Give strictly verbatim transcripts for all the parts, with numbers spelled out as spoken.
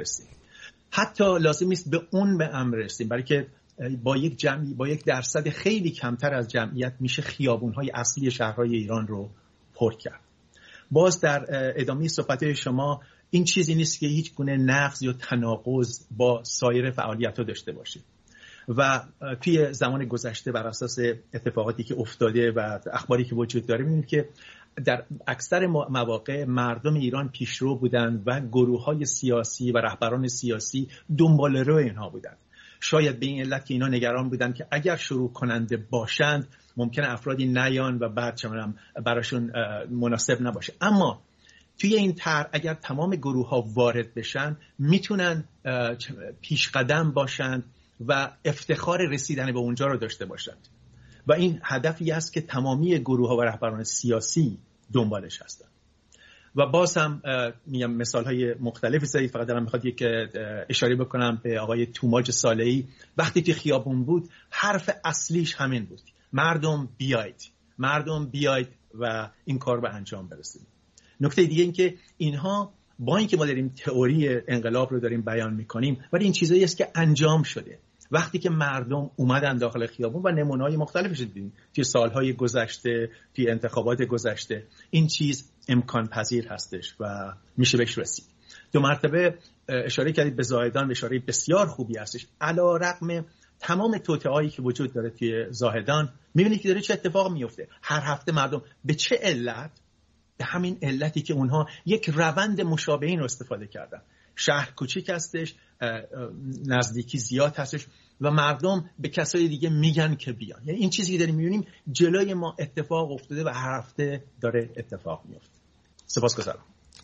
برسیم. حتی لازم نیست به اون به امر برسیم، برای که با یک جمعی با یک درصد خیلی کمتر از جمعیت میشه خیابون‌های اصلی شهرهای ایران رو پر کرد. باز در ادامه صحبت‌های شما این چیزی نیست که هیچ گونه نقض یا تناقض با سایر فعالیت‌ها داشته باشه و توی زمان گذشته بر اساس اتفاقاتی که افتاده و اخباری که وجود داره می‌بینیم که در اکثر مواقع مردم ایران پیشرو بودند و گروه‌های سیاسی و رهبران سیاسی دنبال رو اینها بودند. شاید به این علت که اینا نگران بودند که اگر شروع کننده باشند ممکنه افرادی نیان و بعد چمنم براشون مناسب نباشه. اما توی این طرح اگر تمام گروه‌ها وارد بشن میتونن پیش قدم باشند و افتخار رسیدن به اونجا رو داشته باشند و این هدفی است که تمامی گروه‌ها و رهبران سیاسی دنبالش هستند. و باز هم میگم مثال‌های مختلفی زدید، فقط دارم میخواد یک اشاره بکنم به آقای توماج صالحی. وقتی که خیابون بود حرف اصلیش همین بود: مردم بیاید، مردم بیاید و این کار به انجام برسونید. نکته دیگه این که اینها با اینکه ما داریم تئوری انقلاب رو داریم بیان میکنیم ولی این چیزایی است که انجام شده. وقتی که مردم اومدن داخل خیابون و نمونه‌های مختلفش دیدیم توی سالهای گذشته، توی انتخابات گذشته، این چیز امکان پذیر هستش و میشه بهش رسید. دو مرتبه اشاره کردید به زاهدان، اشاره بسیار خوبی هستش. علی‌رغم تمام توطئه‌هایی که وجود داره توی زاهدان میبینید که داره چه اتفاق میفته. هر هفته مردم به چه علت؟ به همین علتی که اونها یک روند مشابه این رو استفاده کردن. شهر کوچیک هستش، نزدیکی زیاد هستش و مردم به کسای دیگه میگن که بیان. یعنی این چیزی که داریم میبینیم جلوی ما اتفاق افتاده و هر هفته داره اتفاق میفته. سپاسگزارم.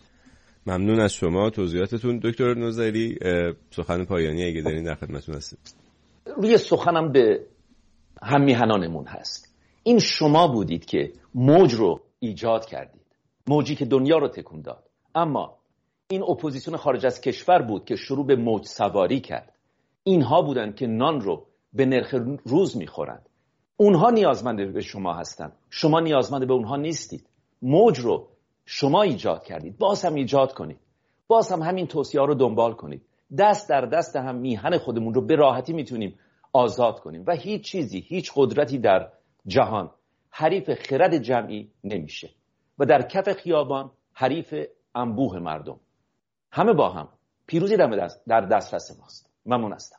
ممنون از شما توضیحاتتون دکتر نوذری. سخن پایانی اگه دارین در خدمتتون هستیم. روی سخنم به هم میهنانمون هست. این شما بودید که موج رو ایجاد کردید، موجی که دنیا رو تکون داد. اما این اپوزیسیون خارج از کشور بود که شروع به موج سواری کرد. اینها بودن که نان رو به نرخ روز میخورند. اونها نیازمند به شما هستند، شما نیازمند به اونها نیستید. موج رو شما ایجاد کردید، باز هم ایجاد کنید، باز هم همین توصیه‌ها رو دنبال کنید. دست در دست هم میهن خودمون رو به راحتی میتونیم آزاد کنیم و هیچ چیزی، هیچ قدرتی در جهان حریف خرد جمعی نمیشه و در کف خیابان حریف انبوه مردم. همه با هم پیروزی در دسترس ماست. ممنون هستم.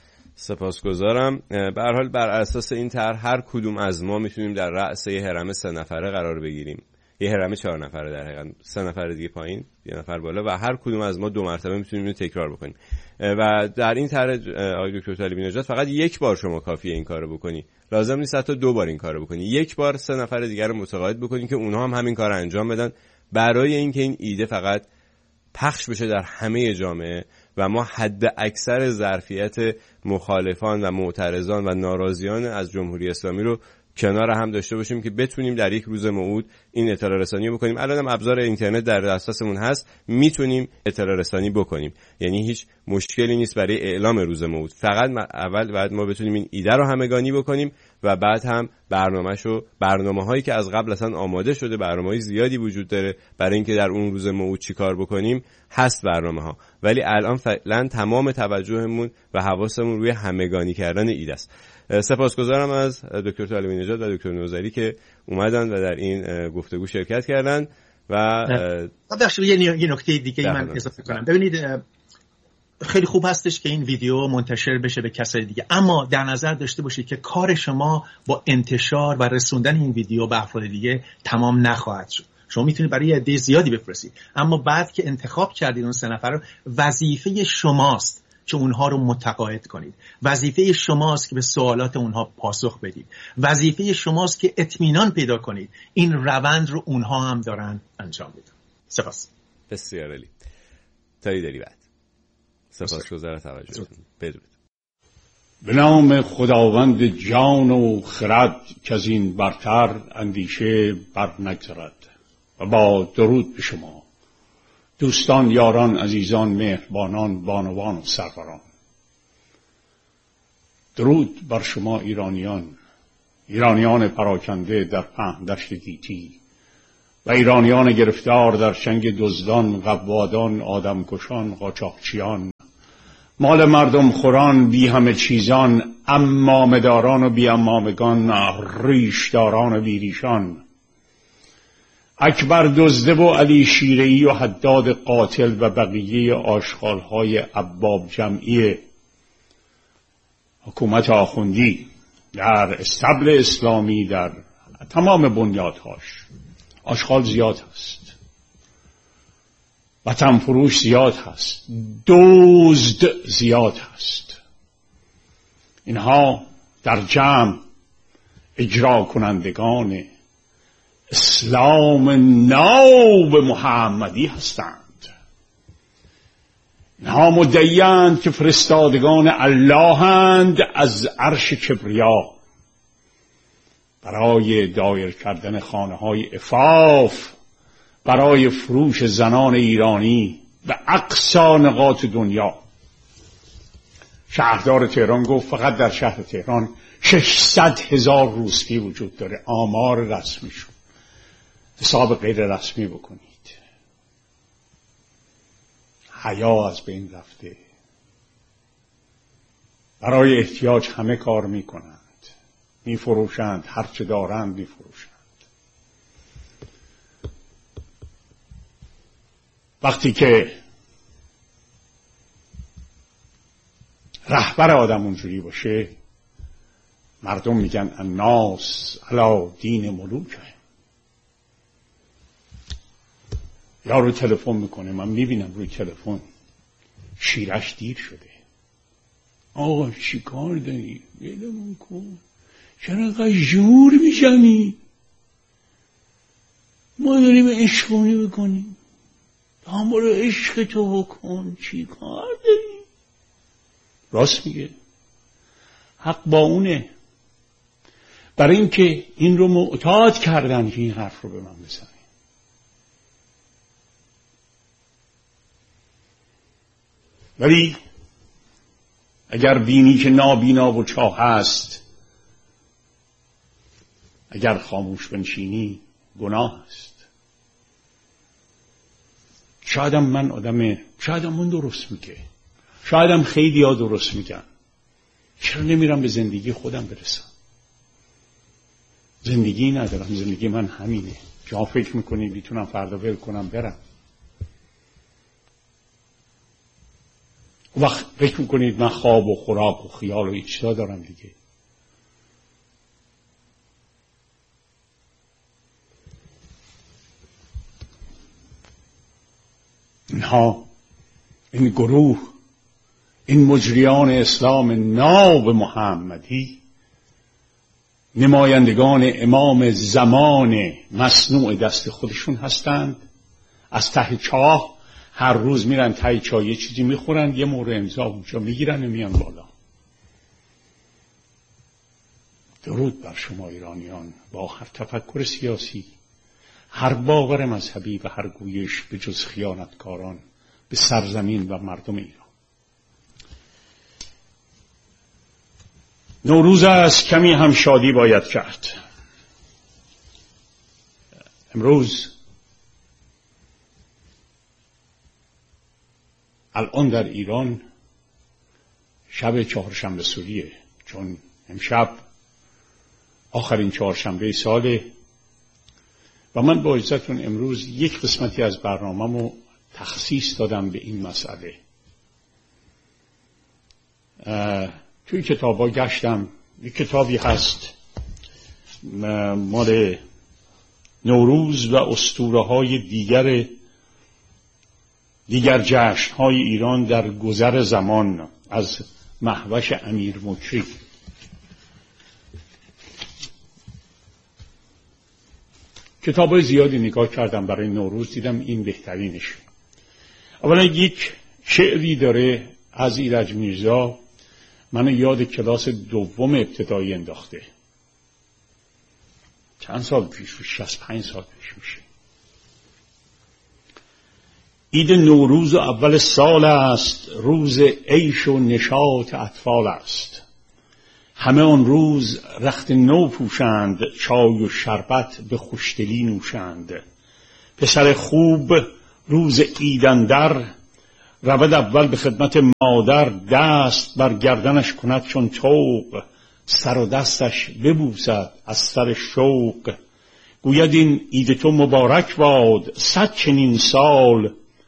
سپاسگزارم. به هر حال بر اساس این طرح هر کدوم از ما میتونیم در رأس یه هرم سه نفره قرار بگیریم. یه هرم چهار نفره در حقیقت، سه نفر دیگه پایین، یه نفر بالا و هر کدوم از ما دو مرتبه میتونیم اینو تکرار بکنیم. و در این طرح آقای دکتر طالبی نژاد فقط یک بار شما کافیه این کارو بکنی. لازم نیست حتی دو بار این کارو بکنی. یک بار سه نفر دیگر رو متقاعد بکنید که اونها هم همین کارو انجام بدن برای اینکه این ایده فقط پخش بشه در همه جامعه و ما حد اکثر ظرفیت مخالفان و معترضان و ناراضیان از جمهوری اسلامی رو کنار هم داشته باشیم که بتونیم در یک روز موعود این اطلاع رسانی رو بکنیم. الان هم ابزار اینترنت در دسترسمون هست، میتونیم اطلاع رسانی بکنیم. یعنی هیچ مشکلی نیست برای اعلام روز موعود. فقط اول بعد ما بتونیم این ایده رو همگانی بکنیم و بعد هم برنامه‌شو برنامه‌هایی که از قبل اصلا آماده شده، برنامه‌های زیادی وجود داره برای اینکه در اون روز موعود چیکار بکنیم، هست برنامه‌ها. ولی الان فعلا تمام توجهمون و حواسمون روی همگانی کردن ایده است. سپاسگزارم از دکتر طالبی نژاد و دکتر نوذری که اومدن و در این گفتگو شرکت کردن و بخشی یه نکته دیگه من اضافه کنم. ببینید خیلی خوب هستش که این ویدیو منتشر بشه به کسای دیگه، اما در نظر داشته باشید که کار شما با انتشار و رسوندن این ویدیو به افراد دیگه تمام نخواهد شد. شما میتونید برای عده زیادی بفرستید، اما بعد که انتخاب کردید اون سه نفر رو، وظیفه شماست که اونها رو متقاعد کنید. وظیفه شماست که به سوالات اونها پاسخ بدید. وظیفه شماست که اطمینان پیدا کنید این روند رو اونها هم دارن انجام میدن. سپاس. بسیار عالی. تایی داری بعد. سپاسگزارم توجهتون. بدرود. به نام خداوند جان و خرد که از این برتر اندیشه بر نگذرد و با درود به شما دوستان، یاران، عزیزان، مهربانان، بانوان و سروران. درود بر شما ایرانیان، ایرانیان پراکنده در پهن دشت گیتی و ایرانیان گرفتار در چنگ دزدان، قوادان، آدمکشان، قاچاقچیان، مال مردم خوران بی همه چیزان، امامه داران و بی امامگان، ریشداران و بی ریشان. اکبر دزده و علی شیره‌ای و حداد قاتل و بقیه آشغال‌های ابواب جمعی حکومت آخوندی در استبل اسلامی، در تمام بنیادهاش آشغال زیاد هست، وطن فروش زیاد هست، دزد زیاد هست. اینها در جمع اجرا کنندگان اسلام ناب محمدی هستند. اینها مدعیند که فرستادگان اللهند از عرش کبریا برای دایر کردن خانه های عفاف، برای فروش زنان ایرانی به اقصی نقاط دنیا. شهردار تهران گفت فقط در شهر تهران ششصد هزار روسپی وجود داره. آمار رسمی شد، حساب غیر رسمی بکنید. حیا از بین رفته. برای احتیاج همه کار میکنند، میفروشند، هرچه دارند میفروشند. وقتی که رهبر آدم اونجوری باشه، مردم میگن الناس علی دین ملوکه. یارو تلفن میکنه، من میبینم روی تلفن شیرش دیر شده. آقا چی کار داری؟ ولمون کن، چرا اینقدر جور میشمی؟ ما داریم عشقونی بکنیم، دامارو عشق تو بکن، چی کار داری؟ راست میگه، حق با اونه. برای اینکه این رو معتاد کردن که این حرف رو به من بزنه. ولی اگر بینی که نابینا و چاه هست، اگر خاموش بنشینی گناه است. شایدم من آدم، شایدم من درست میگه، شایدم خیلی ها درست میگن. چرا نمیرم به زندگی خودم برسم؟ زندگی ندارم، زندگی من همینه. شما فکر میکنید میتونم فردا ول کنم برم؟ وقت فکر میکنید من خواب و خوراک و خیال و ایچتا دارم دیگه. اینها، این گروه، این مجریان اسلام ناب محمدی، نمایندگان امام زمان مصنوع دست خودشون هستند. از ته چاه هر روز میرن ته چاه یه چیزی میخورن، یه مهر امضا اونجا میگیرن و میان بالا. درود بر شما ایرانیان با هر تفکر سیاسی، هر باور مذهبی و هر گویش به جز خیانتکاران به سرزمین و مردم ایران. نوروز است، کمی هم شادی باید کرد. امروز الان در ایران شب چهارشنبه سوریه، چون امشب آخرین چهارشنبه ساله و من با اجازهتون امروز یک قسمتی از برنامه‌مو تخصیص دادم به این مسئله. توی کتابا گشتم، یک کتابی هست مال نوروز و اسطوره‌های دیگر دیگر جشن‌های ایران در گذر زمان از مهوش امیر مکری. کتابای زیادی نگاه کردم برای نوروز، دیدم این بهترینش. اولا یک شعری داره از ایرج میرزا، منو یاد کلاس دوم ابتدایی انداخته. چند سال پیش، شصت و پنج سال پیش میشه. عید نوروز و اول سال است، روز عیش و نشاط اطفال است. همه آن روز رخت نو پوشند، چای و شربت به خوشدلی نوشند. پسر خوب روز عید اندر رود اول به خدمت مادر، دست بر گردنش کند چون طوق، سر و دستش ببوسد از سر شوق. گوید این عید تو مبارک باد، صد چنین سال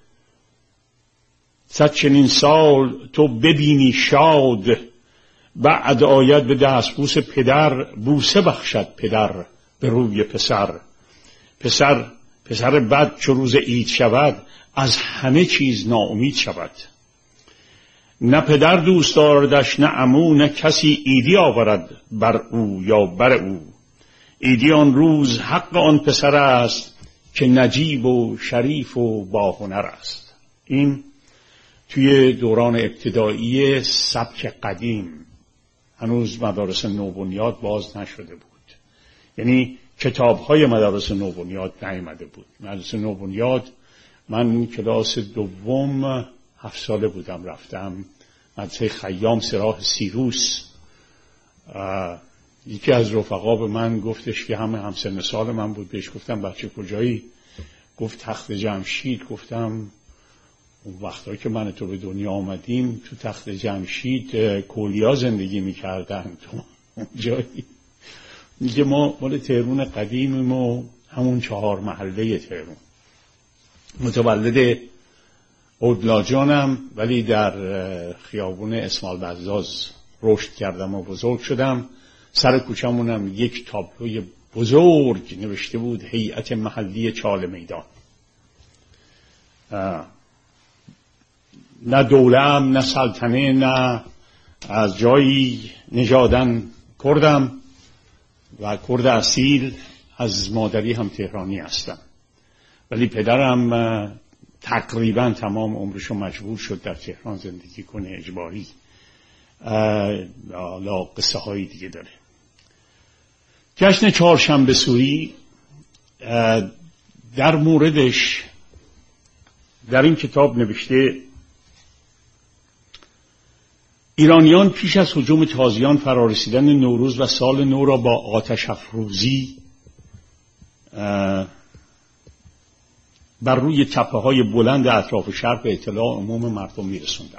صد چنین سال تو ببینی شاد. بعد آید به دستبوس پدر، بوسه بخشد پدر به روی پسر. پسر پسر بد چو روز عید شود، از همه چیز ناامید شود. نه پدر دوست داردش نه عمو، نه کسی عیدی آورد بر او یا بر او. عیدی آن روز حق آن پسر است، که نجیب و شریف و باهنر است. این توی دوران ابتدایی سبک قدیم، هنوز مدارس نوبنیاد باز نشده بود، یعنی کتاب‌های مدارس نوبنیاد نیامده بود. مدارس نوبنیاد من کلاس دوم هفت ساله بودم رفتم، مدرسه خیام سراح سیروس. یکی از رفقا به من گفتش که همه همسن سال من بود، بهش گفتم بچه کجایی؟ گفت تخت جمشید. گفتم اون وقتایی که من تو به دنیا آمدیم تو تخت جمشید کولیا زندگی میکردن، تو اونجایی؟ میگه ما مال تهرون قدیمیم و همون چهار محله تهرون. متولد اودلاجانم، ولی در خیابون اسماعیل بزاز رشد کردم و بزرگ شدم. سر کوچمونم یک تابلوی بزرگ نوشته بود هیئت محلی چال میدان. نه دولم نه سلطنه نه از جایی نژادن کردم و کرد اصیل، از مادری هم تهرانی هستم، ولی پدرم تقریبا تمام عمرشو مجبور شد در تهران زندگی کنه اجباری. لا قصه های دیگه داره. جشن چهارشنبه سوری در موردش در این کتاب نوشته ایرانیان پیش از هجوم تازیان فرارسیدن نوروز و سال نو را با آتش افروزی بر روی تپه های بلند اطراف شهر به اطلاع عموم مردم میرسوندن.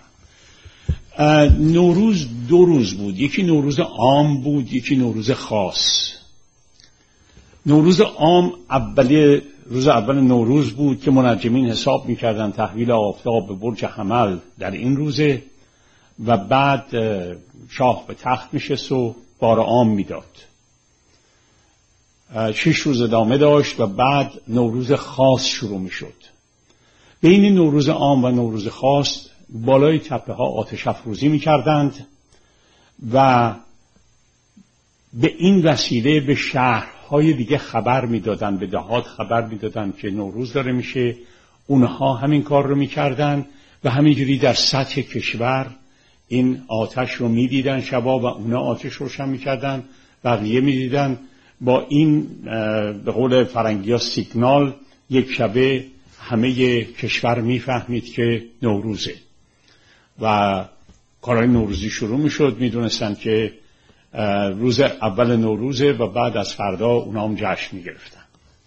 نوروز دو روز بود، یکی نوروز عام بود، یکی نوروز خاص. نوروز عام اول روز اول نوروز بود که منجمین حساب میکردن تحویل آفتاب به برج حمل در این روزه و بعد شاه به تخت میشست و بار عام میداد. شش روز ادامه داشت و بعد نوروز خاص شروع میشد. بین نوروز عام و نوروز خاص بالای تپه ها آتش افروزی میکردند و به این وسیله به شهرهای دیگه خبر میدادن، به دهات خبر میدادن که نوروز داره میشه. اونها همین کار رو میکردن و همینجوری در سطح کشور این آتش رو میدیدن شبا و اونا آتش روشن میکردن، بقیه میدیدن. با این به قول فرنگی ها سیگنال یک شبه همه کشور میفهمید که نوروزه و کارهای نوروزی شروع میشد. میدونستن که روز اول نوروزه و بعد از فردا اونا هم جشن میگرفتن.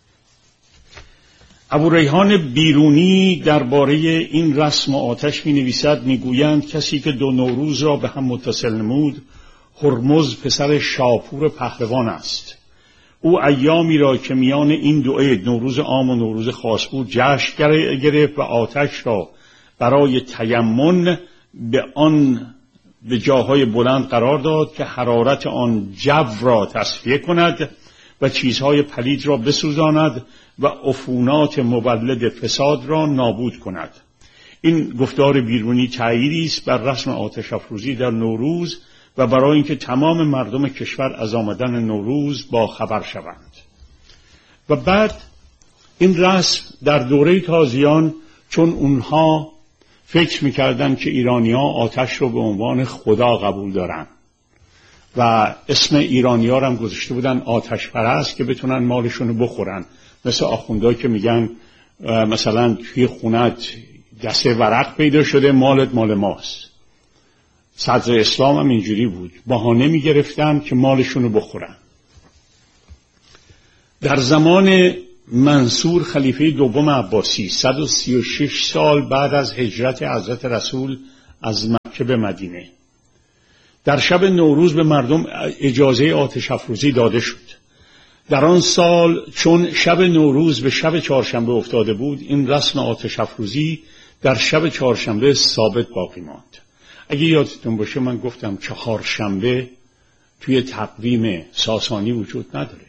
ابو ریحان بیرونی درباره این رسم آتش می نویسد، می گویند کسی که دو نوروز را به هم متصل نمود هرمز پسر شاپور پهلوان است. او ایامی را که میان این دو عید نوروز عام و نوروز خاص بود جشن گرفت و آتش را برای تیمن به آن به جاهای بلند قرار داد که حرارت آن جو را تصفیه کند و چیزهای پلید را بسوزاند و عفونات مولد فساد را نابود کند. این گفتار بیرونی تأییدی است بر رسم آتش افروزی در نوروز و برای اینکه تمام مردم کشور از آمدن نوروز با خبر شوند. و بعد این رسم در دوره تازیان، چون اونها فکر میکردن که ایرانی‌ها آتش رو به عنوان خدا قبول دارن و اسم ایرانی‌ها هم گذاشته بودن آتش پرست که بتونن مالشون رو بخورن، مثل آخوندهایی که میگن مثلا توی خونت دسته ورق پیدا شده، مالت مال ماست. صدر اسلام هم اینجوری بود، بهانه میگرفتن که مالشون رو بخورن. در زمان منصور خلیفه دوم عباسی صد و سی و شش سال بعد از هجرت حضرت رسول از مکه به مدینه، در شب نوروز به مردم اجازه آتش افروزی داده شد. در آن سال چون شب نوروز به شب چهارشنبه افتاده بود، این رسم آتش افروزی در شب چهارشنبه ثابت باقی ماند. اگه یادتون باشه من گفتم چهارشنبه توی تقویم ساسانی وجود نداره.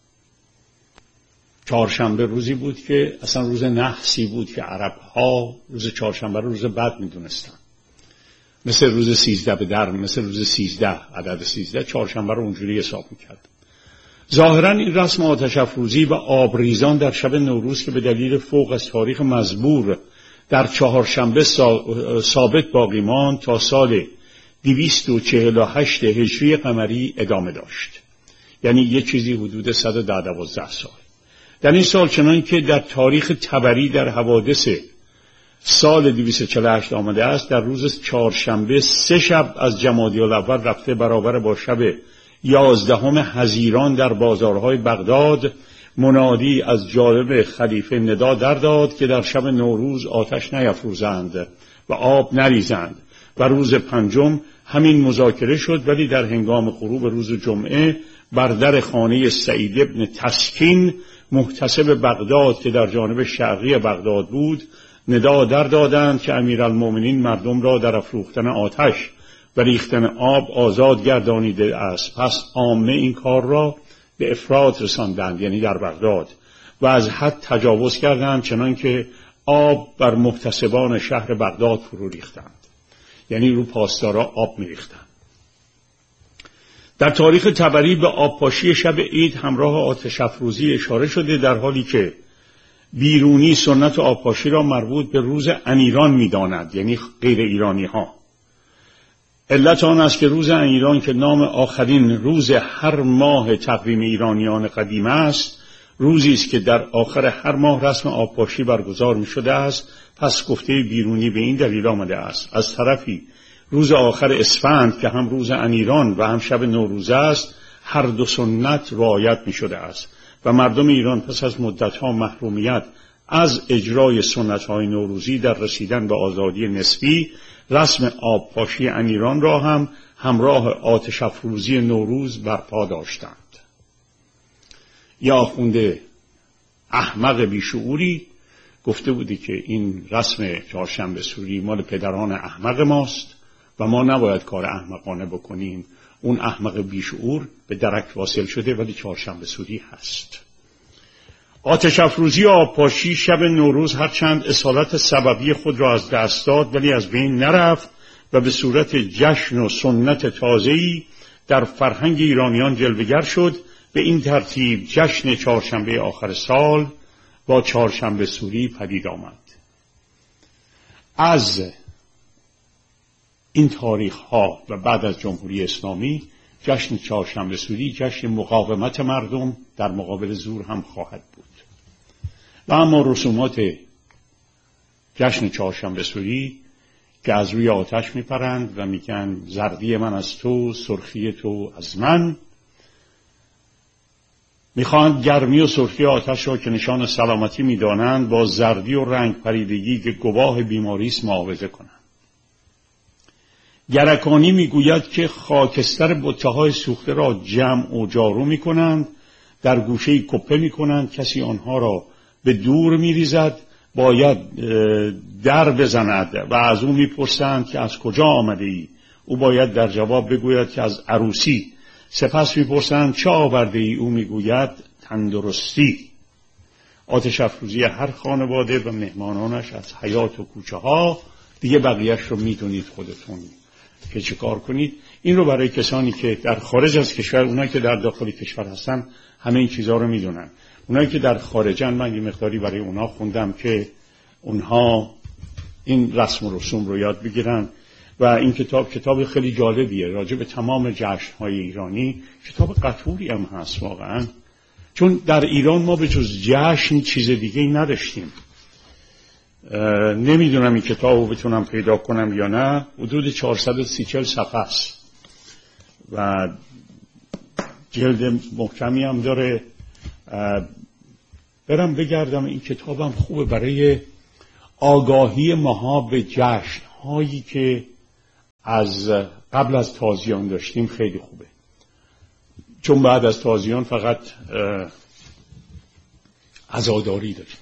چهارشنبه روزی بود که اصلا روز نحسی بود که عرب ها روز چهارشنبه رو روز بد میدونستن، مثل روز سیزده به در، مثل روز سیزده، عدد سیزده، چهارشنبه رو اونجوری حساب میکرد. ظاهرا این رسم آتش افروزی و آبریزان در شب نوروز که به دلیل فوق از تاریخ مزبور در چهارشنبه ثابت باقی ماند تا سال دویست و چهل و هشت هجری قمری ادامه داشت، یعنی یه چیزی حدود صد و دوازده سال. در این سال چنان که در تاریخ تبری در حوادث سال دویست و چهل و هشت آمده است، در روز چهارشنبه سه شب از جمادی الاول رفته برابر با شب یازدهم حزیران در بازارهای بغداد منادی از جانب خلیفه ندا در داد که در شب نوروز آتش نیفروزند و آب نریزند و روز پنجم همین مذاکره شد، ولی در هنگام غروب روز جمعه بر در خانه سعید ابن تسکین محتسب بغداد که در جانب شرقی بغداد بود ندا در دادند که امیرالمومنین مردم را در افروختن آتش و ریختن آب آزاد گردانیده است. پس عامه این کار را به افراط رساندند، یعنی در بغداد، و از حد تجاوز کردند، چنان که آب بر محتسبان شهر بغداد فرو ریختند، یعنی رو پاسدارا آب می ریختند. در تاریخ تبری به آبپاشی شب عید همراه آتش افروزی اشاره شده، در حالی که بیرونی سنت آبپاشی را مربوط به روز انیران می داند، یعنی غیر ایرانی ها. علت آن است که روز انیران که نام آخرین روز هر ماه تقویم ایرانیان قدیم است، روزی است که در آخر هر ماه رسم آبپاشی برگزار می شده است. پس گفته بیرونی به این دلیل آمده است: از طرفی روز آخر اسفند که هم روز انیران و هم شب نوروز است، هر دو سنت رعایت می شده است و مردم ایران پس از مدتها محرومیت از اجرای سنت‌های نوروزی در رسیدن به آزادی نسبی، رسم آبپاشی انیران را هم همراه آتش افروزی نوروز برپا داشتند. یا آخونده احمق بیشعوری گفته بودی که این رسم چهارشنبه سوری مال پدران احمق ماست و ما نباید کار احمقانه بکنیم. اون احمق بیشعور به درک واصل شده ولی چهارشنبه سوری هست. آتش افروزی و آبپاشی شب نوروز هرچند اصالت سببی خود را از دست داد ولی از بین نرفت و به صورت جشن و سنت تازه‌ای در فرهنگ ایرانیان جلوه‌گر شد. به این ترتیب جشن چهارشنبه آخر سال با چهارشنبه سوری پدید آمد. از این تاریخ ها و بعد از جمهوری اسلامی جشن چهارشنبه سوری جشن مقاومت مردم در مقابل زور هم خواهد بود. و اما رسومات جشن چهارشنبه سوری که از روی آتش میپرند و میگن زردی من از تو، سرخی تو از من، میخواهند گرمی و سرخی آتش را که نشان سلامتی میدانند با زردی و رنگ پریدگی که گواه بیماری است معاوضه کنند. گرکانی میگوید که خاکستر بته‌های سوخته را جمع و جارو میکنند، در گوشه‌ای کپه میکنند، کسی آنها را به دور میریزد، باید در بزند و از او میپرسند که از کجا آمده ای؟ او باید در جواب بگوید که از عروسی. سپس میپرسند چه آورده ای؟ او میگوید تندرستی. آتش افروزی هر خانواده و مهمانانش از حیاط و کوچه ها، دیگه بقیهش رو میدونید خودتون که چه کار کنید. این رو برای کسانی که در خارج از کشور، اونایی که در داخل کشور هستن همه این چیزها رو میدونن. اونایی که در خارجن من یه مقداری برای اونها خوندم که اونها این رسم و رسوم رو یاد بگیرن. و این کتاب کتاب خیلی جالبیه راجع به تمام جشن‌های ایرانی. کتاب قطوری هم هست واقعا، چون در ایران ما به جز جشن چیز دیگه ای نداشتیم. نمیدونم این کتاب رو بتونم پیدا کنم یا نه. حدود چهارصد و سی صفحه است و جلد محکمی هم داره. برم بگردم. این کتابم خوبه برای آگاهی ماها به جشن هایی که از قبل از تازیان داشتیم خیلی خوبه، چون بعد از تازیان فقط عزاداری داریم.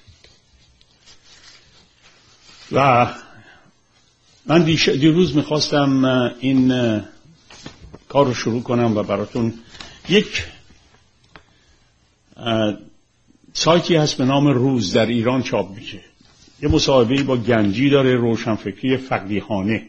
و من دیروز میخواستم این کار رو شروع کنم و براتون یک سایتی هست به نام روز در ایران چاپ میشه، یه مصاحبه‌ای با گنجی داره، روشنفکری فقیهانه.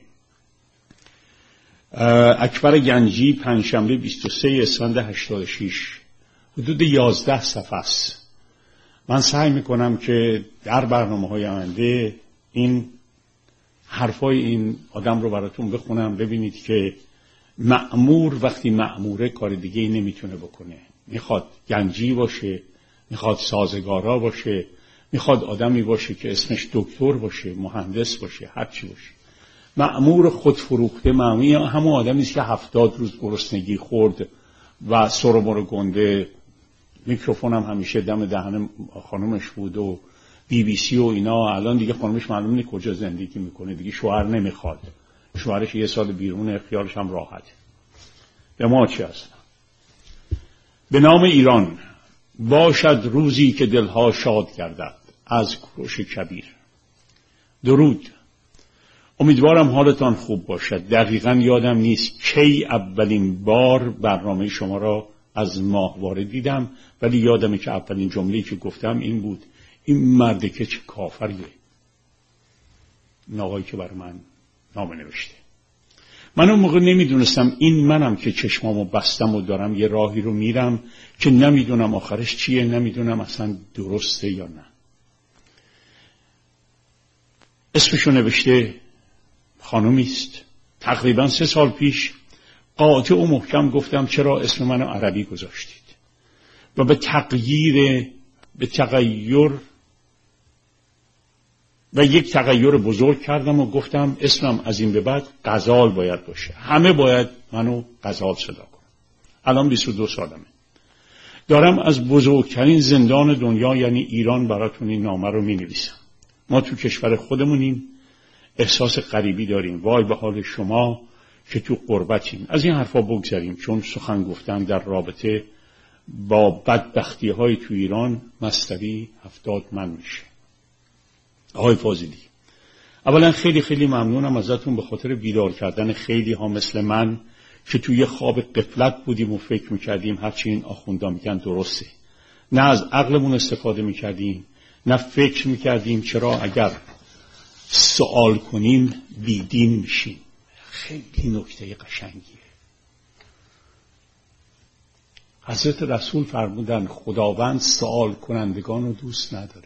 اکبر گنجی پنجشنبه بیست و سه اسفند هشتاد و شش، حدود یازده صفحه است. من سعی میکنم که در برنامه‌های آینده این حرفای این آدم رو براتون بخونم، ببینید که مأمور وقتی مأموره کار دیگه ای نمیتونه بکنه. میخواد گنجی باشه، میخواد سازگارا باشه، میخواد آدمی باشه که اسمش دکتر باشه، مهندس باشه، هر چی باشه. مأمور خودفروخته مأمور همون آدمی است که هفتاد روز گرسنگی خورد و سرمر گنده، میکروفون هم همیشه دم دهن خانومش بود و بی بی سی و اینا. الان دیگه خانومش معلوم نیست کجا زندگی میکنه، دیگه شوهر نمیخواد، شوهرش یه سال بیرونه، خیالش هم راحت. به ما چی هست؟ به نام ایران باشد روزی که دلها شاد گردد، از کوروش کبیر. درود. امیدوارم حالتان خوب باشد. دقیقاً یادم نیست کی اولین بار برنامه شما را از ماهواره دیدم، ولی یادمه که اولین جمله‌ای که گفتم این بود: این مرده که چه کافریه. این آقایی که برای من نامه نوشته. من اون موقع نمیدونستم این منم که چشمامو بستم و دارم یه راهی رو میرم که نمیدونم آخرش چیه، نمیدونم اصلا درسته یا نه. اسمشو نوشته خانومی است. تقریبا سه سال پیش قاطع و محکم گفتم چرا اسم منو عربی گذاشتید و به تغییر به تغییر و یک تغییر بزرگ کردم و گفتم اسمم از این به بعد غزال باید باشه، همه باید منو غزال صدا کنن. الان بیست و دو سالمه. دارم از بزرگترین زندان دنیا یعنی ایران براتون این نامه رو می نویسم. ما تو کشور خودمونیم، احساس غریبی داریم. وای به حال شما که تو غربتیم. از این حرفا بگذاریم، چون سخن گفتن در رابطه با بدبختی های تو ایران مستوی هفتاد من میشه. آقای فاضلی، اولا خیلی خیلی ممنونم ازتون به خاطر بیدار کردن خیلی ها مثل من که توی خواب غفلت بودیم و فکر میکردیم هرچی این آخوندا میگن درسته. نه از عقلمون استفاده میکردیم، نه فکر میکردیم چرا اگر سوال کنیم بیدین میشیم. خیلی نکته قشنگیه. حضرت رسول فرمودن خداوند سوال کنندگان رو دوست نداره.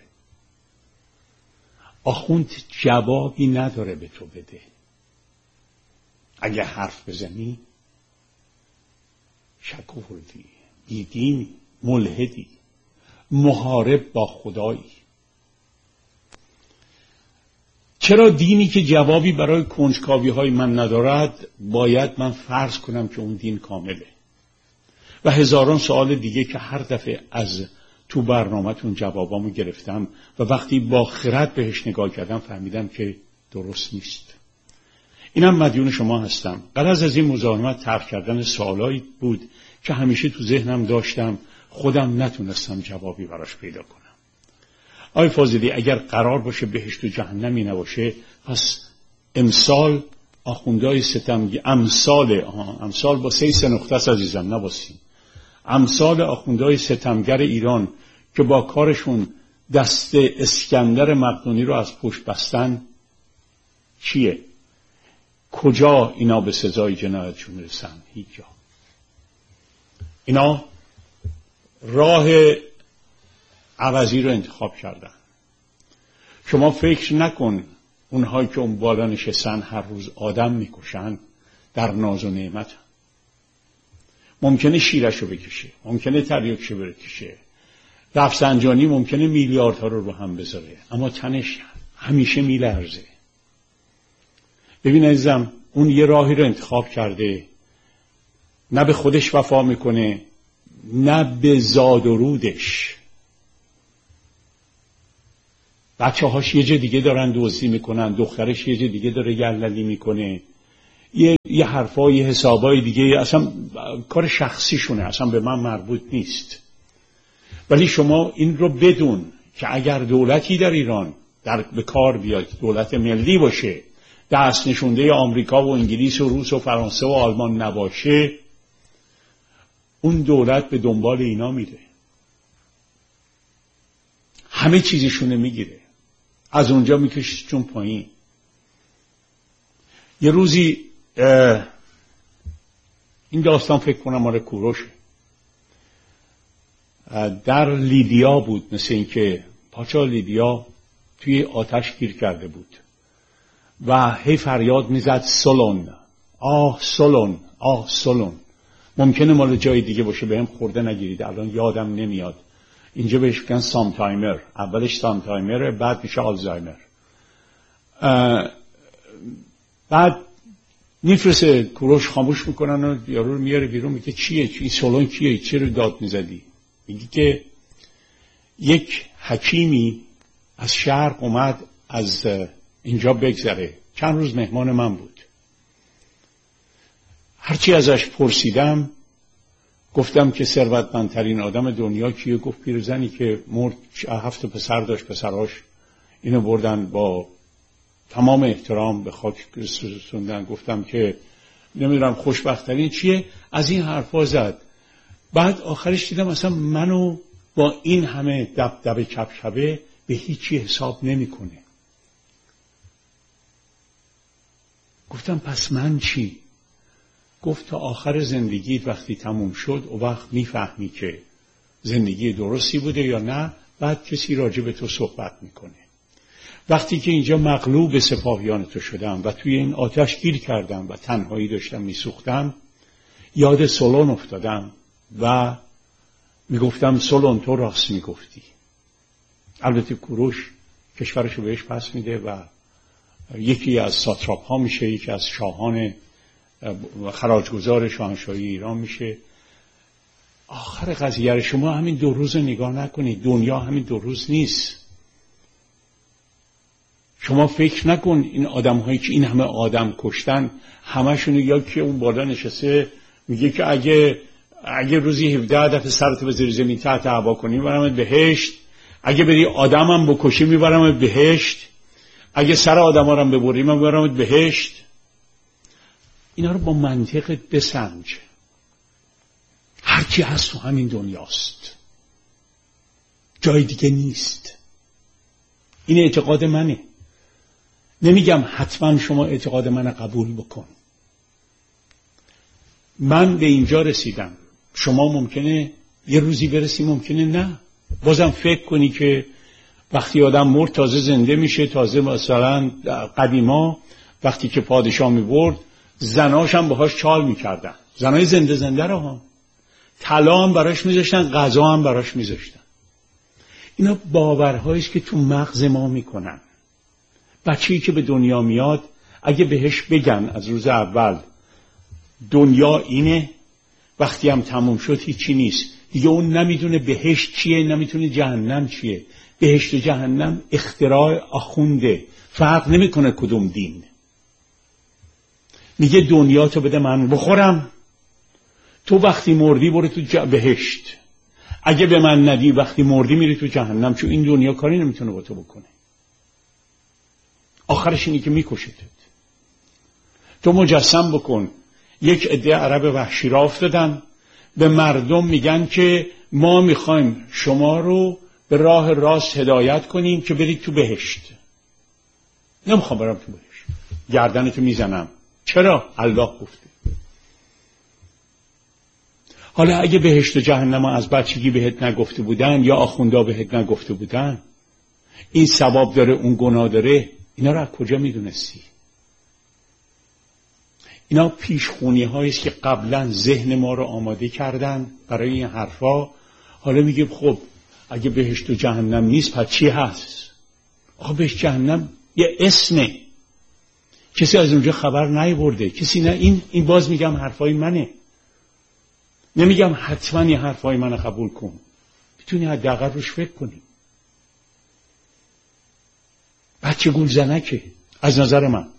آخوند جوابی نداره به تو بده. اگه حرف بزنی شک آوردی، بیدینی، ملحدی، محارب با خدایی. چرا دینی که جوابی برای کنجکاوی های من ندارد باید من فرض کنم که اون دین کامله؟ و هزاران سوال دیگه که هر دفعه از تو برنامه‌تون جوابامو گرفتم و وقتی با خرد بهش نگاه کردم فهمیدم که درست نیست. اینم مدیون شما هستم. غرض از این مزاحمت طرح کردن سوالایی بود که همیشه تو ذهنم داشتم، خودم نتونستم جوابی براش پیدا کنم. آقای فاضلی، اگر قرار باشه بهشت و جهنمی نباشه، پس امسال آخوندهای ستمگی امثال امثال با سه سه نقطه است عزیزم، نباسی امثال آخوندهای ستمگر ایران که با کارشون دست اسکندر مقدونی رو از پشت بستن چیه؟ کجا اینا به سزای جنایتشون رسن؟ هیچ جا. اینا راه عوضی رو انتخاب کردن. شما فکر نکن اونهایی که اون بالا نشستن هر روز آدم میکشن در ناز و نعمت. ممکنه شیرشو بکشه، ممکنه تریاکشو بکشه، رفسنجانی ممکنه میلیاردها رو رو هم بذاره، اما تنش همیشه میلرزه. ببین عزیزم، اون یه راهی رو انتخاب کرده، نه به خودش وفا میکنه نه به زاد و رودش. بچه هاش یه جا دیگه دارن دزدی میکنن، دخترش یه جا دیگه داره گلدی میکنه، یه یه حرفای یه حسابای دیگه، اصلا کار شخصیشونه، اصلا به من مربوط نیست. ولی شما این رو بدون که اگر دولتی در ایران در به کار بیاد، دولت ملی باشه، دست نشونده آمریکا و انگلیس و روس و فرانسه و آلمان نباشه، اون دولت به دنبال اینا میره، همه چیزشونه میگیره، از اونجا میکشه چون پایین. یه روزی این داستان فکر کنم مال کوروشه، در لیبیا بود، مثل این که پاچا لیبیا توی آتش گیر کرده بود و هی فریاد میزد سولون، آه سولون، آه سولون. ممکنه مال جای دیگه باشه، به هم خورده نگیرید، الان یادم نمیاد. اینجا بهش میگن سامتایمر، اولش سامتایمره، بعد میشه آلزایمر. بعد میفرسه کوروش، خاموش میکنن و یارو رو میاره بیرون، میگه چیه؟ این سولون کیه؟ چی رو داد میزدی؟ میگه که یک حکیمی از شرق اومد از اینجا بگذره، چند روز مهمان من بود. هرچی ازش پرسیدم گفتم که ثروتمندترین آدم دنیا کیه؟ گفت پیرزنی که مرد، هفت پسر داشت، پسراش اینو بردن با تمام احترام به خاک رسوندن. گفتم که نمیدونم خوشبختترین چیه؟ از این حرفا زد. بعد آخرش دیدم اصلا منو با این همه دبدبه کبکبه به هیچی حساب نمیکنه. گفتم پس من چی؟ گفت تا آخر زندگیت وقتی تموم شد او وقت میفهمی که زندگی درستی بوده یا نه، بعد کسی راجع به تو صحبت میکنه. وقتی که اینجا مغلوب سپاهیان تو شدم و توی این آتش گیر کردم و تنهایی داشتم میسوختم، یاد سولون افتادم و میگفتم سولون تو راست میگفتی. البته کوروش کشورشو بهش پس میده و یکی از ساتراپ ها میشه، یکی از شاهان خراجگزار شاهنشاهی ایران میشه. آخر قضیه شما همین دو روز نگاه نکنید، دنیا همین دو روز نیست. شما فکر نکن این آدم هایی که این همه آدم کشتن همشون، یا که اون بالا نشسته میگه که اگه اگه روزی هفده دفعه سرت بذاری زمین تحت هوا کنی میبرمت بهشت، اگه بری آدمم بکشی میبرمت بهشت، اگه سر آدم هم ببری من میبرمت بهشت. اینا رو با منطق بسنج. هرچی هست تو همین دنیاست، جای دیگه نیست. این اعتقاد منه. نمیگم حتما شما اعتقاد من قبول بکن. من به اینجا رسیدم، شما ممکنه یه روزی برسی، ممکنه نه. بازم فکر کنی که وقتی آدم مرد تازه زنده میشه. تازه مثلا قدیما وقتی که پادشاه میبرد زناش هم باهاش چال میکردن، زنای زنده زنده رو هم طلا هم براش میذاشتن، غذا هم براش میذاشتن. اینا باورهاییست که تو مغز ما میکنن. بچه‌ای که به دنیا میاد اگه بهش بگن از روز اول دنیا اینه، وقتی هم تموم شد هیچی نیست دیگه، اون نمیدونه بهشت چیه، نمیتونه جهنم چیه. بهشت و جهنم اختراع آخونده، فرق نمیکنه کدوم دین. میگه دنیا تو بده من بخورم، تو وقتی مردی برو تو بهشت، اگه به من ندی وقتی مردی میری تو جهنم، چون این دنیا کاری نمیتونه با تو بکنه. آخرش اینی که میکشتت. تو مجسم بکن یک عده عرب وحشی را افتادن به مردم میگن که ما میخوایم شما رو به راه راست هدایت کنیم که برید تو بهشت. نمیخوام برم تو بهشت، گردنتو میزنم. چرا؟ الله گفته. حالا اگه بهشت و جهنم از بچگی بهت نگفته بودن یا آخوندا بهت نگفته بودن، این ثواب داره اون گناه داره، اینا رو از کجا میدونستی؟ اینا پیشخونی هاییست که قبلا ذهن ما رو آماده کردن برای این حرفا. حالا میگیم خب اگه بهشت و جهنم نیست پس چی هست؟ آخه بهشت جهنم یه اسمه، کسی از اونجا خبر نیاورده، کسی نه. این این باز میگم حرفای منه، نمیگم حتما این حرفای منو قبول کن، میتونی حداقل روش فکر کنی. بچه گول زنکه از نظر من.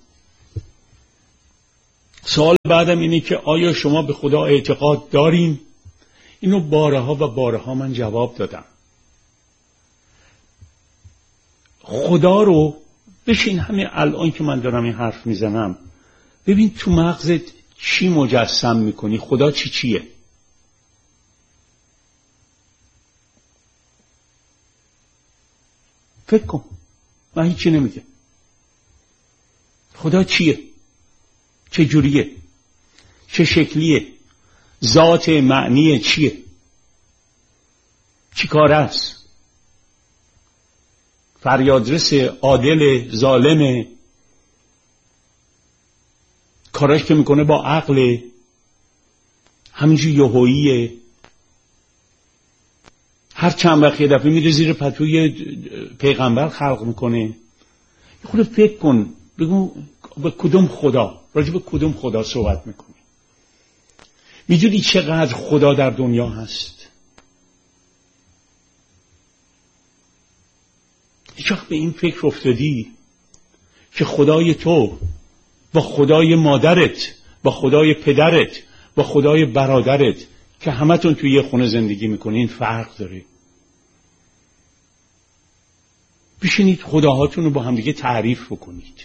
سوال بعدم اینه که آیا شما به خدا اعتقاد دارین؟ اینو بارها و بارها من جواب دادم. خدا رو بشین همین الان که من دارم این حرف میزنم ببین تو مغزت چی مجسم میکنی، خدا چی چیه. فکر کن، من هیچی نمیگم. خدا چیه؟ چه جوریه؟ چه شکلیه؟ ذات معنی چیه؟ چی کار است؟ فریادرس، عادل، ظالم، کاراش که میکنه با عقل، همینجور یهوییه، هر چند وقت یه دفعه میره زیر پتوی پیغمبر خلق میکنه. یه خود فکر کن، بگو به کدوم خدا، راجع به کدوم خدا صحبت میکنی؟ میدونی چقدر خدا در دنیا هست؟ هیچ وقت به این فکر افتادی که خدای تو با خدای مادرت، با خدای پدرت، با خدای برادرت که همتون توی یه خونه زندگی میکنین فرق داره؟ بشینید خداهاتون رو با هم دیگه تعریف بکنید.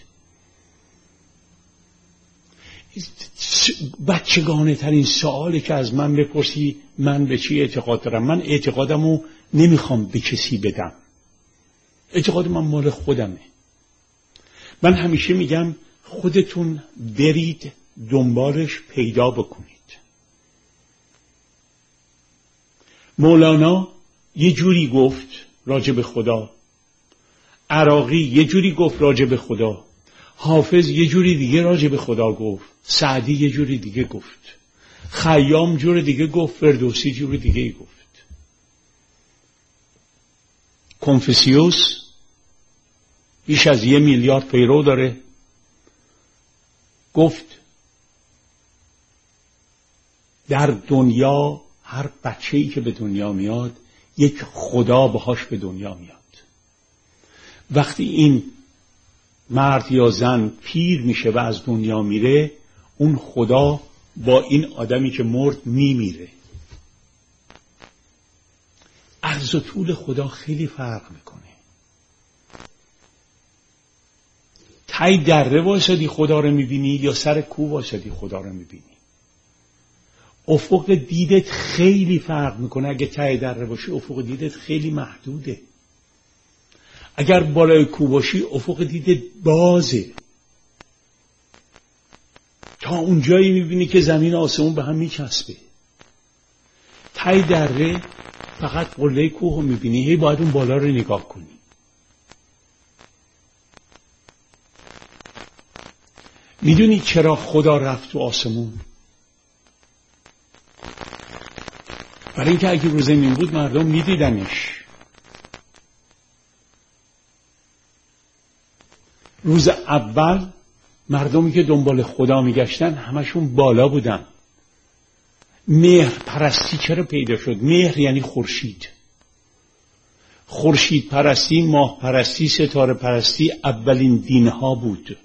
بچگانه ترین سوالی که از من بپرسی من به چی اعتقاد دارم، من اعتقادمو نمیخوام به کسی بدم. اعتقاد من مال خودمه. من همیشه میگم خودتون برید دنبالش پیدا بکنید. مولانا یه جوری گفت راجع به خدا، عراقی یه جوری گفت راجع به خدا، حافظ یه جوری دیگه راجع به خدا گفت، سعدی یه جوری دیگه گفت، خیام جور دیگه گفت، فردوسی جور دیگه گفت. کنفوسیوس بیش از یه میلیارد پیرو داره، گفت در دنیا هر بچه‌ای که به دنیا میاد یک خدا باهاش به دنیا میاد. وقتی این مرد یا زن پیر میشه و از دنیا میره، اون خدا با این آدمی که مرد میمیره. عرض و طول خدا خیلی فرق میکنه. تای دره واسدی خدا رو میبینی یا سر کوه واسدی خدا رو میبینی؟ افق دیدت خیلی فرق میکنه. اگه تای دره باشی افق دیدت خیلی محدوده. اگر بالای کوه باشی افق دیدت بازه، تا اونجایی میبینی که زمین و آسمون به هم میچسبه. تای دره فقط قله کوه رو میبینی، هی باید اون بالا رو نگاه کنی. میدونی چرا خدا رفت تو آسمون؟ برای اینکه اگه رو زمین بود مردم میدیدنش. روز اول مردمی که دنبال خدا میگشتن همشون بالا بودن. مهر پرستی چرا پیدا شد؟ مهر یعنی خورشید. خورشید پرستی، ماه پرستی، ستاره پرستی اولین دینها بود.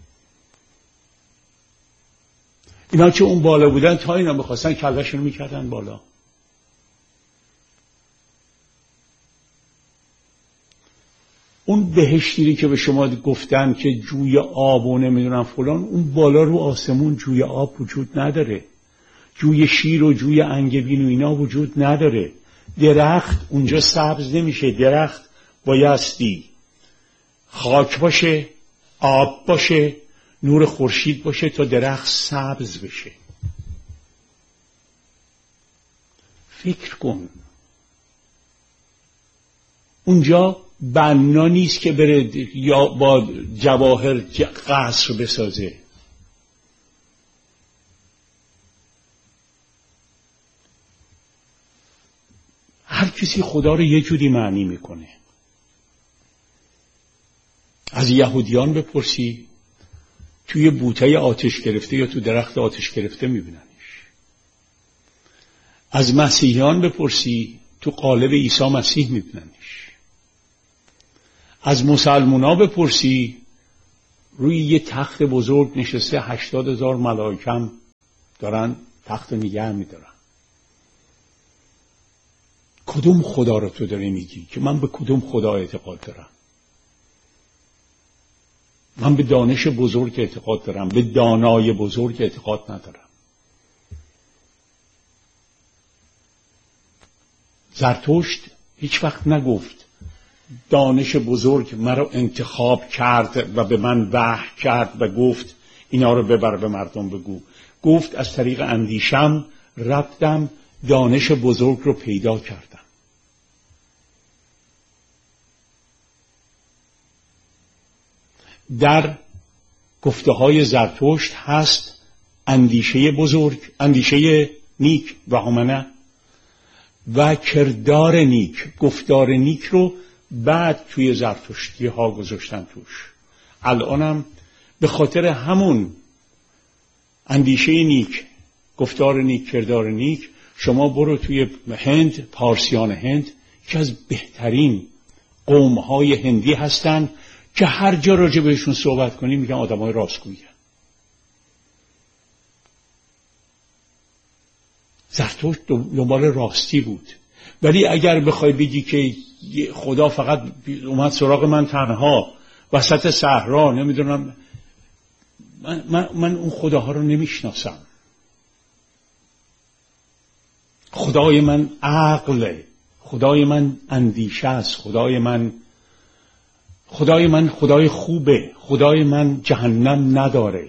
اینا که اون بالا بودن تا اینا بخواستن کلهشون میکردن بالا. اون بهشتی که به شما گفتن که جوی آب و نمیدونم فلان، اون بالا رو آسمون جوی آب وجود نداره. جوی شیر و جوی انگبین و اینا وجود نداره. درخت اونجا سبز نمیشه. درخت بایستی خاک باشه، آب باشه، نور خورشید باشه تا درخت سبز بشه. فکر کن، اونجا بنا نیست که بره یا با جواهر قصر بسازه. هر کسی خدا رو یه جوری معنی میکنه. از یهودیان بپرسی توی بوته آتش گرفته یا تو درخت آتش گرفته میبیننش. از مسیحیان بپرسی تو قالب عیسی مسیح میبیننش. از مسلمونا بپرسی روی یه تخت بزرگ نشسته هشتاد هزار ملائکم دارن تخت نگه میدارن. کدوم خدا رو تو داری میگی که من به کدوم خدا اعتقاد دارم؟ من به دانش بزرگ اعتقاد دارم، به دانای بزرگ اعتقاد ندارم. زرتشت هیچ وقت نگفت دانش بزرگ مرا انتخاب کرد و به من وحی کرد و گفت اینا رو ببر به مردم بگو. گفت از طریق اندیشم رفتم دانش بزرگ رو پیدا کردم. در گفته های زرتشت هست اندیشه بزرگ، اندیشه نیک و همانه و کردار نیک. گفتار نیک رو بعد توی زرتشتی ها گذاشتن توش. الانم به خاطر همون اندیشه نیک، گفتار نیک، کردار نیک، شما برو توی هند، پارسیان هند که از بهترین قوم های هندی هستن که هر جا راجع بهشون صحبت کنی میگن آدمای راستگویی. زرتشت دنبال راستی بود. ولی اگر بخوای بگی که خدا فقط اومد سراغ من تنها وسط صحرا، نمیدونم، من, من, من اون خداها رو نمیشناسم. خدای من عقله، خدای من اندیشه است، خدای من خدای من خدای خوبه، خدای من جهنم نداره،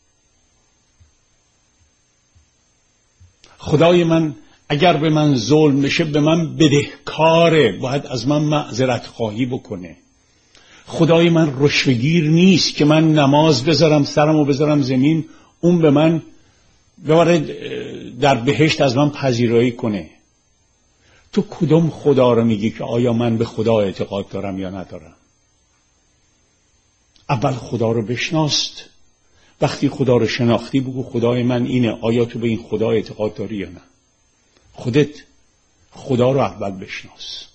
خدای من اگر به من ظلم بشه به من بدهکاره، باید از من معذرت خواهی بکنه. خدای من رشوه‌گیر نیست که من نماز بذارم سرمو بذارم زمین اون به من ببره در بهشت از من پذیرایی کنه. تو کدوم خدا رو میگی که آیا من به خدا اعتقاد دارم یا ندارم؟ اول خدا رو بشناست. وقتی خدا رو شناختی بگو خدای من اینه، آیا تو به این خدا اعتقاد داری یا نه؟ خودت خدا رو اول بشناس.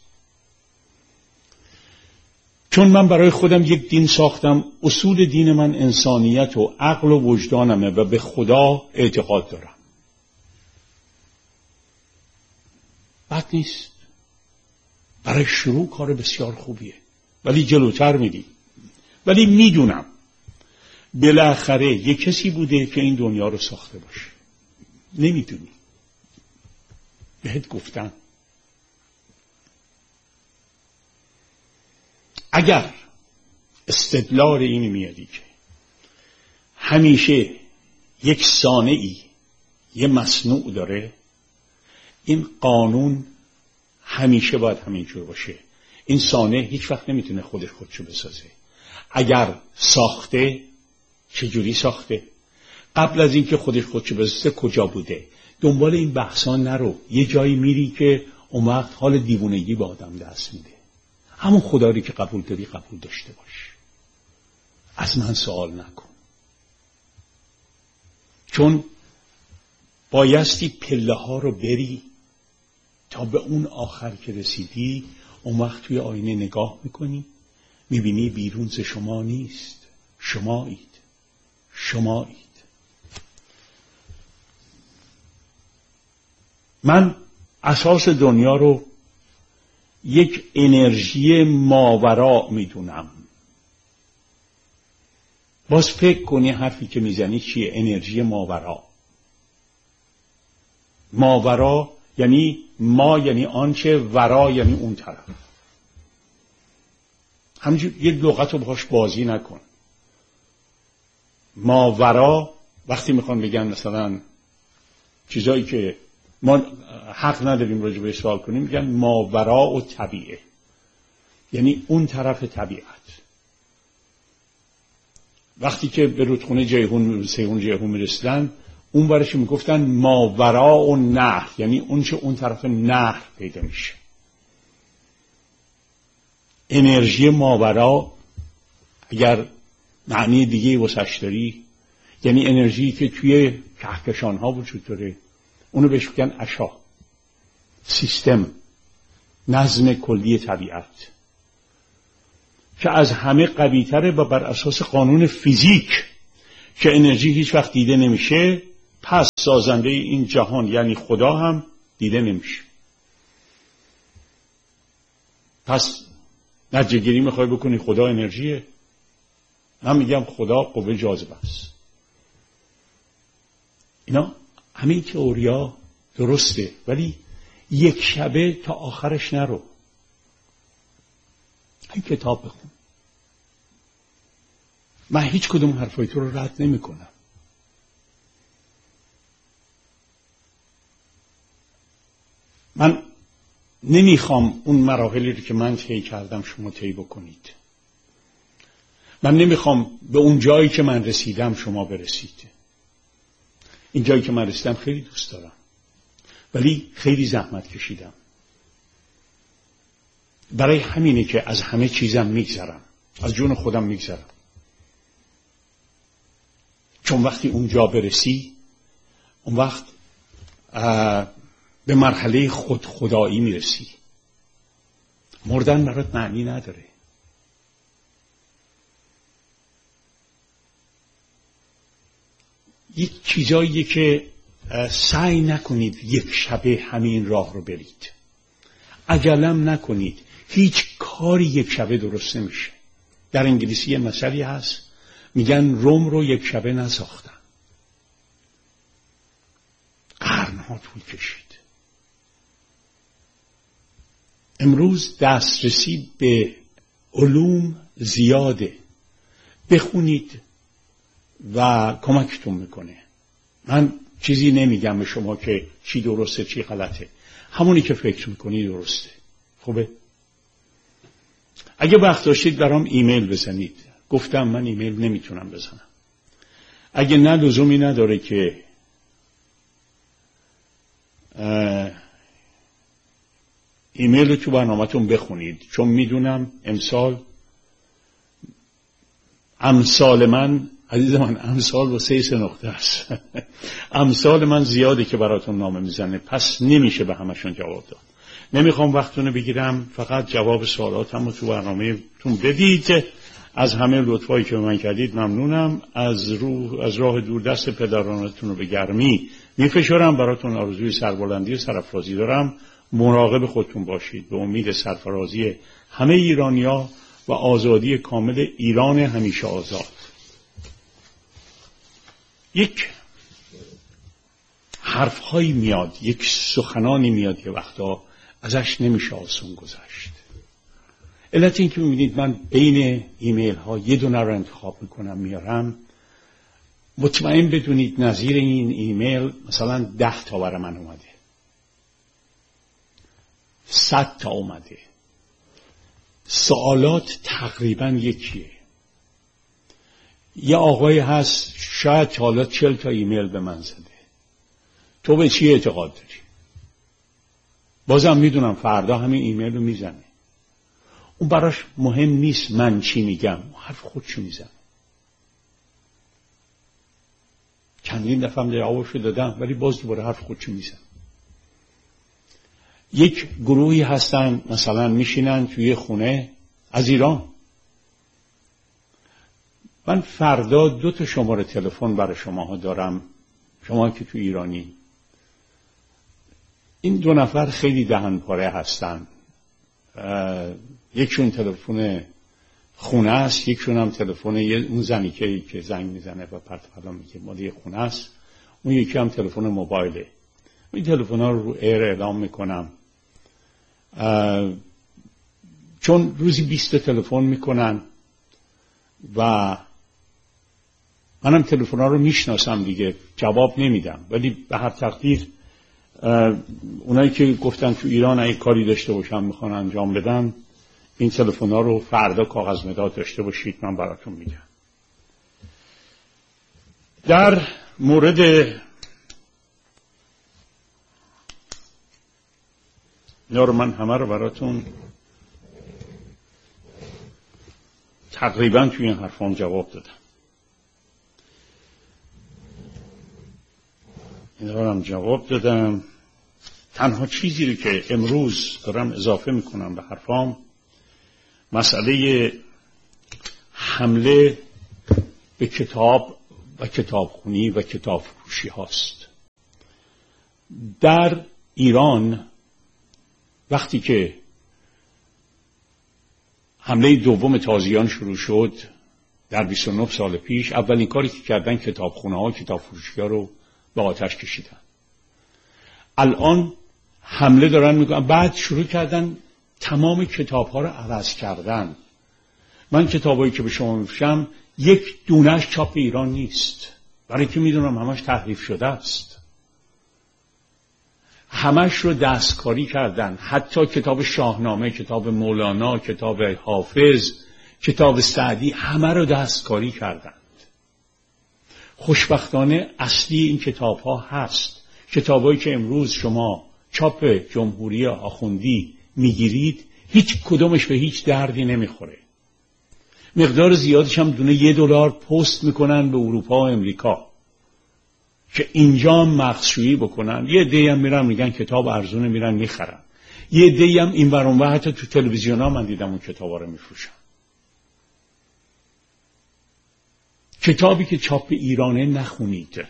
چون من برای خودم یک دین ساختم، اصول دین من انسانیت و عقل و وجدانمه و به خدا اعتقاد دارم. بد نیست، برای شروع کار بسیار خوبیه، ولی جلوتر میری. ولی میدونم بالاخره یک کسی بوده که این دنیا رو ساخته باشه. نمیدونی، بهت گفتن. اگر استدلال اینی میادی که همیشه یک صانعی یه مصنوع داره، این قانون همیشه باید همینجور باشه. این صانع هیچ وقت نمیتونه خودش خودشو بسازه. اگر ساخته، چجوری ساخته؟ قبل از اینکه خودش خودشو بسازه کجا بوده؟ دنبال این بحثا نرو. یه جایی میری که اون وقت حال دیوونگی به آدم دست میده. همون خدایی که قبول داری قبول داشته باش. از من سوال نکن. چون بایستی پله ها رو بری تا به اون آخر که رسیدی، اون وقت توی آینه نگاه میکنی میبینی بیرون ز شما نیست، شمایید، شمایید. من اساس دنیا رو یک انرژی ماورا میدونم. باز فکر کنی حرفی که میزنی چیه؟ انرژی ماورا. ماورا یعنی ما، یعنی آنچه، ورا یعنی اون طرف. همینجور یک لغت رو باهاش بازی نکن. ماورا وقتی میخوان بگن مثلا چیزایی که ما حق نداریم راجع بهش سوال کنیم، میگن ماورا و طبیعه، یعنی اون طرف طبیعت. وقتی که به رودخونه جیهون سیهون جیهون میرسیدن، اون برش میگفتن ماورا و نهر، یعنی اون چه اون طرف نهر پیدا میشه. انرژی ماورا اگر معنی دیگه واسش داری، یعنی انرژی که توی کهکشان ها وجود داره، اونو بهش میگن اشا، سیستم، نظم کلی طبیعت. که از همه قوی‌تره و بر اساس قانون فیزیک که انرژی هیچ وقت دیده نمیشه، پس سازنده این جهان یعنی خدا هم دیده نمیشه. پس نتیجه گیری میخوای بکنی خدا انرژیه؟ من میگم خدا قوه جاذبه است. اینا همین تئوریا درسته، ولی یک شبه تا آخرش نرو. این کتاب بخون. من هیچ کدوم حرفای تو رو رد نمی کنم. من نمیخوام اون مراحلی رو که من طی کردم شما طی بکنید. من نمیخوام به اون جایی که من رسیدم شما برسید. این جایی که من رسیدم خیلی دوست دارم، ولی خیلی زحمت کشیدم. برای همینه که از همه چیزم میگذرم، از جون خودم میگذرم. چون وقتی اونجا برسی، اون وقت به مرحله خود خدایی میرسی. مردن برات معنی نداره. یک چیزاییه که سعی نکنید یک شبه همین راه رو برید. عجلم نکنید. هیچ کاری یک شبه درست نمیشه. در انگلیسی یه مثلی هست میگن روم رو یک شبه نساختن، قرنها طول کشید. امروز دسترسی به علوم زیاده. بخونید و کمکتون میکنه. من چیزی نمیگم به شما که چی درسته چی غلطه. همونی که فکر میکنی درسته. خوبه؟ اگه وقت داشتید برام ایمیل بزنید. گفتم من ایمیل نمیتونم بزنم. اگه نه لزومی نداره که ایمیل رو تو برنامه‌تون بخونید، چون میدونم امسال امسال من عزیز من امسال با سه سه نقطه است. امسال من زیاده که براتون نامه میزنه، پس نمیشه به همشون جواب داد. نمیخوام وقتتون بگیرم، فقط جواب سوالاتم رو تو برنامه‌تون بدید. از همه لطفایی که به من کردید ممنونم. از روح از راه دور دست پدرانتون رو به گرمی میفشارم. براتون آرزوی سربلندی و سرافرازی دارم. مراقب خودتون باشید. به امید سرفرازی همه ایرانیا و آزادی کامل ایران همیشه آزاد. یک حرفهایی میاد، یک سخنانی میاد که وقتا ازش نمیشه آسون گذشت. علت این که میبینید من بین ایمیل ها یه دونه رو انتخاب میکنم میارم، مطمئن بدونید نظیر این ایمیل مثلا ده تا برای من اومده، صد تا اومده. سوالات تقریبا یکیه. یه آقای هست شاید حالا چل تا ایمیل به من زده. تو به چی اعتقاد داری؟ بازم میدونم فردا همین ایمیل رو میزنه. اون براش مهم نیست من چی میگم، حرف خودشو میزنه. چندین دفعه هم جوابشو دادم ولی باز دوباره حرف خودشو میزنه. یک گروهی هستن مثلا میشینن توی خونه از ایران. من فردا دو تا شماره تلفن برای شماها دارم، شما که تو ایرانی. این دو نفر خیلی دهنپاره هستن. یکشون تلفن خونه است، یکشون هم تلفن اون زنی که که زنگ میزنه و پرت پلا میگه مالی خونه است. اون یکی هم تلفن موبایله. این تلفن‌ها رو رو ایر اعلام میکنم، چون روزی بیست تلفن میکنن و منم تلفن‌ها رو میشناسم دیگه، جواب نمیدم. ولی به هر تقدیر اونایی که گفتن تو ایران اگه کاری داشته باشن میخوان انجام بدن، این تلفن‌ها رو فردا کاغذ مداد داشته باشید، من براتون میگم. در مورد اینا رو من همه رو براتون تقریبا توی این حرفام جواب دادم. اینا رو هم جواب دادم. تنها چیزی رو که امروز دارم اضافه میکنم به حرفام مسئله حمله به کتاب و کتابخونی و کتاب فروشی هاست. در ایران وقتی که حمله دوم تازیان شروع شد در بیست و نه سال پیش، اولین کاری که کردن کتابخونه ها، کتاب فروشی ها رو به آتش کشیدن. الان حمله دارن میکنن، بعد شروع کردن تمام کتاب ها رو عوض کردن. من کتابایی که به شما میفروشم یک دونش چاپ ایران نیست، برای که میدونم همش تحریف شده است. همش رو دستکاری کردن، حتی کتاب شاهنامه، کتاب مولانا، کتاب حافظ، کتاب سعدی، همه رو دستکاری کردند. خوشبختانه اصلی این کتاب ها هست. کتابایی که امروز شما چاپ جمهوری آخوندی میگیرید هیچ کدومش به هیچ دردی نمیخوره. مقدار زیادش هم دونه یه دلار پست میکنن به اروپا و امریکا که اینجا مغزشویی بکنن. یه عده‌ای هم میرن میگن کتاب ارزونه، میرن میخرن. یه عده‌ای هم این ور اون ور، حتی تو تلویزیون ها من دیدم اون کتابا رو میفروشن. کتابی که چاپ ایرانه نخونید.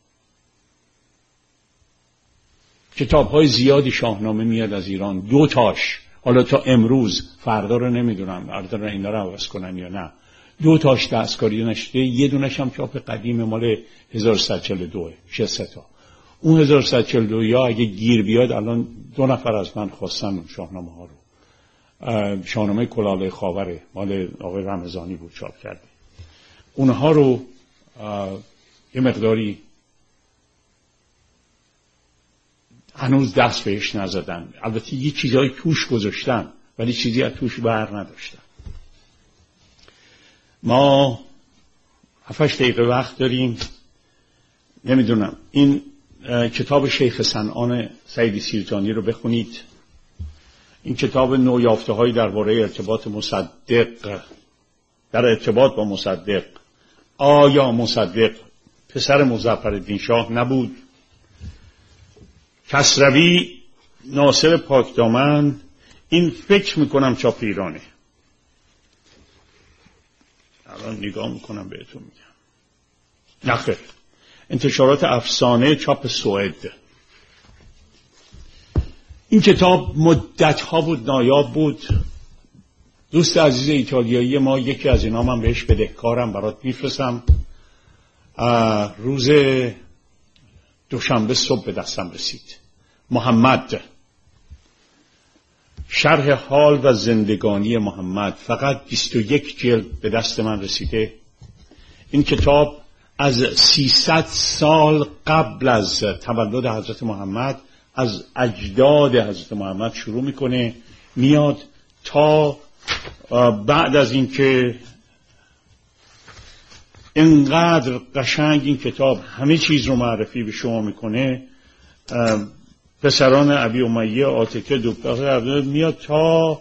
کتاب های زیادی شاهنامه میاد از ایران، دو تاش، حالا تا امروز، فردا رو نمیدونم اردر اینا رو عوض کنن یا نه، دو تاش دستکاری نشده. یه دونش هم چاپ قدیم مال هزار و سیصد و چهل و دو، شش تا. اون هزار و سیصد و چهل و دو یا اگه گیر بیاد، الان دو نفر از من خواستن شاهنامه ها رو. شاهنامه کلاله خاوره مال آقای رمضانی بود چاپ کرده. اونها رو یه مقداری هنوز دست بهش نزدن. البته یه چیزای توش گذاشتن ولی چیزی از توش بر نداشتن. ما هفتش دقیقه وقت داریم. نمیدونم این کتاب شیخ صنعان سعیدی سیرجانی رو بخونید. این کتاب نویافته های درباره ارتباط مصدق، در ارتباط با مصدق. آیا مصدق پسر مظفرالدین شاه نبود؟ کسروی، ناصر پاکدامن. این فکر میکنم چاپ ایرانه. الان نگاه میکنم بهتون میگم. نخیر، انتشارات افسانه، چاپ سوئد. این کتاب مدت ها بود نایاب بود. دوست عزیز ایتالیایی ما یکی از اینا، من بهش بدهکارم، برات میفرستم. روز دوشنبه صبح به دستم رسید. محمد، شرح حال و زندگانی محمد، فقط بیست و یک جلد به دست من رسیده. این کتاب از سیصد سال قبل از تولد حضرت محمد، از اجداد حضرت محمد شروع میکنه، میاد تا بعد از اینکه اینقدر قشنگ این کتاب همه چیز رو معرفی به شما میکنه، پسران ابی امیه، عاتکه، دکتر، میاد تا